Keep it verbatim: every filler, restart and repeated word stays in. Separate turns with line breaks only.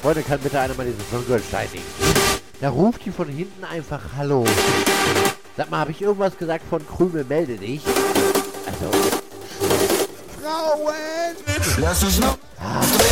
Freunde, kann bitte einer mal diesen Song steinigen? Da ruft die von hinten einfach Hallo. Sag mal, habe ich irgendwas gesagt von Krümel, melde dich? Also... Frauen!
Lass uns noch...
Ah.